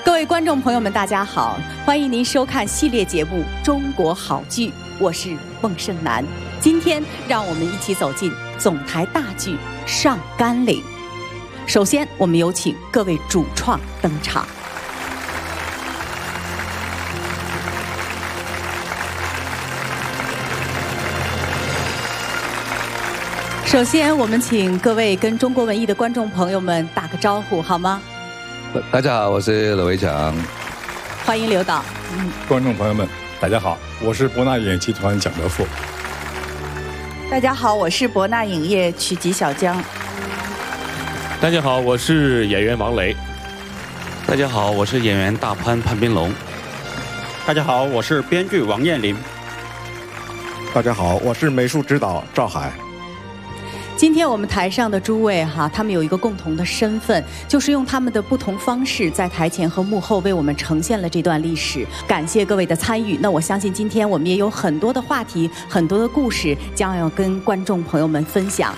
各位观众朋友们，大家好，欢迎您收看系列节目《中国好剧》，我是孟胜男。今天让我们一起走进总台大剧《上甘岭》。首先，我们有请各位主创登场。首先，我们请各位跟中国文艺的观众朋友们打个招呼，好吗？ 大家好，我是刘伟强。 欢迎刘导。 观众朋友们，大家好，我是博纳影业集团蒋德富。 大家好，我是博纳影业曲吉小江。 大家好，我是演员王雷。 大家好，我是演员大潘潘斌龙。 大家好，我是编剧王彦霖。 大家好，我是美术指导赵海。 今天我们台上的诸位他们有一个共同的身份，就是用他们的不同方式在台前和幕后为我们呈现了这段历史。感谢各位的参与。那我相信今天我们也有很多的话题，很多的故事将要跟观众朋友们分享。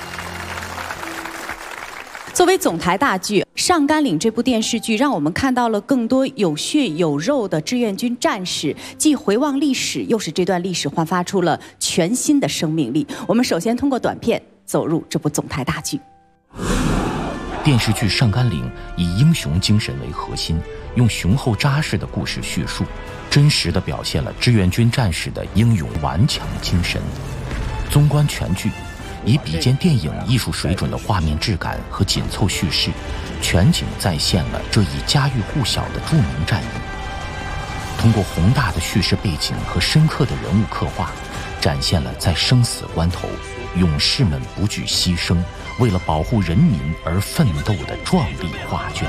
作为总台大剧《上甘岭》这部电视剧，让我们看到了更多有血有肉的志愿军战士，既回望历史，又使这段历史焕发出了全新的生命力。我们首先通过短片走入这部总台大剧。 电视剧《上甘岭》以英雄精神为核心，用雄厚扎实的故事叙述，真实地表现了志愿军战士的英勇顽强精神。纵观全剧，以比肩电影艺术水准的画面质感和紧凑叙事，全景再现了这一家喻户晓的著名战役。通过宏大的叙事背景和深刻的人物刻画，展现了在生死关头勇士们不惧牺牲，为了保护人民而奋斗的壮丽画卷。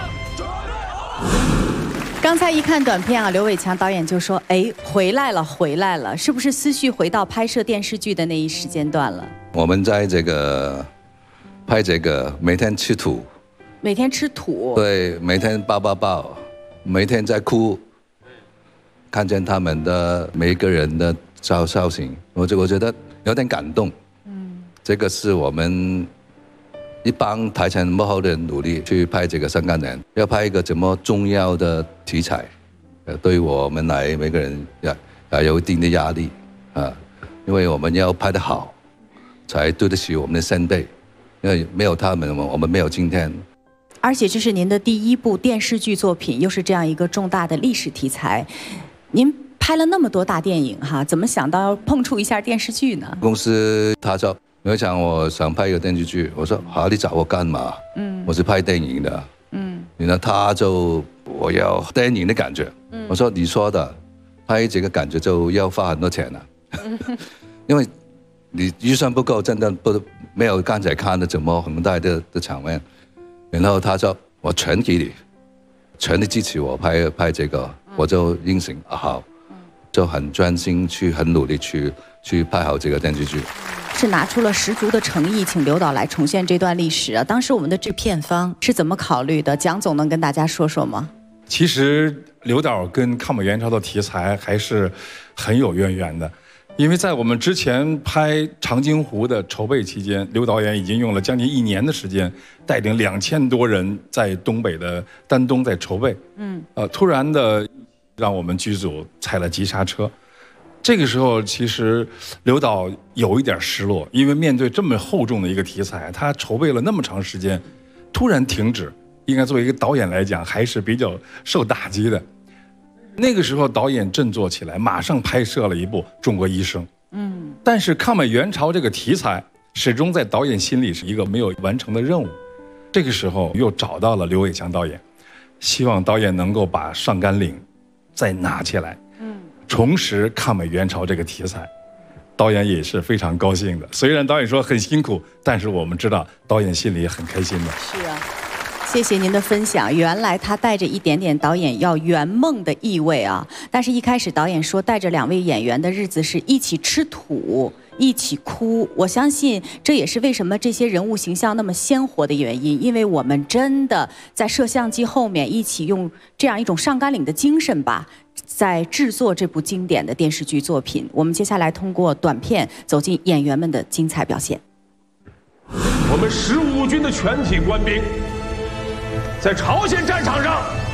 刚才一看短片刘伟强导演就说：“回来了，回来了，是不是思绪回到拍摄电视剧的那一时间段了？” 我们在这个拍这个，每天吃土， 每天吃土， 对，每天抱，每天在哭，看见他们的每一个人的造型，我觉得有点感动。这个是我们一帮台前幕后的人努力去拍这个上甘岭，要拍一个这么重要的题材，对于我们来每个人也有一定的压力因为我们要拍得好，才对得起我们的先辈，因为没有他们，我们没有今天。 而且这是您的第一部电视剧作品，又是这样一个重大的历史题材，您拍了那么多大电影怎么想到要碰触一下电视剧呢？公司他说。有一场我想拍一个电视剧，我说好，你找我干嘛？我是拍电影的。然后他就我要电影的感觉。我说你说的，拍这个感觉就要花很多钱了。因为你预算不够，真的没有刚才看的这么宏大的场面。然后他说我全给你，全力支持我拍这个，我就应承好，就很专心很努力去拍好这个电视剧。 是拿出了十足的诚意，请刘导来重现这段历史当时我们的制片方是怎么考虑的？蒋总能跟大家说说吗？ 其实刘导跟抗美援朝的题材还是很有渊源的，因为在我们之前拍《长津湖》的筹备期间，刘导演已经用了将近1年的时间，带领2000多人在东北的丹东在筹备。突然的让我们剧组踩了急刹车。这个时候，其实刘导有一点失落，因为面对这么厚重的一个题材，他筹备了那么长时间，突然停止，应该作为一个导演来讲，还是比较受打击的。那个时候，导演振作起来，马上拍摄了一部《中国医生》。但是抗美援朝这个题材，始终在导演心里是一个没有完成的任务。这个时候，又找到了刘伟强导演，希望导演能够把《上甘岭》再拿起来。重拾抗美援朝这个题材，导演也是非常高兴的。虽然导演说很辛苦，但是我们知道导演心里也很开心的。 是谢谢您的分享。原来他带着一点点导演要圆梦的意味但是一开始导演说带着2位演员的日子是一起吃土，一起哭。我相信这也是为什么这些人物形象那么鲜活的原因，因为我们真的在摄像机后面一起用这样一种上甘岭的精神在制作这部经典的电视剧作品。我们接下来通过短片走进演员们的精彩表现。 我们15军的全体官兵在朝鲜战场上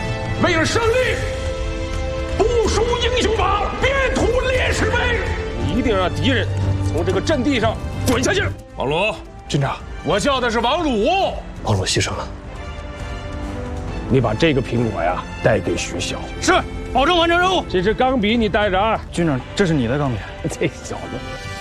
为了胜利，不输英雄榜，便图烈士碑。你一定让敌人从这个阵地上滚下去。王鲁，军长，我叫的是王鲁。王鲁牺牲了，你把这个苹果呀带给徐骁。是，保证完成任务。这支钢笔你带着啊，军长，这是你的钢笔。这小子。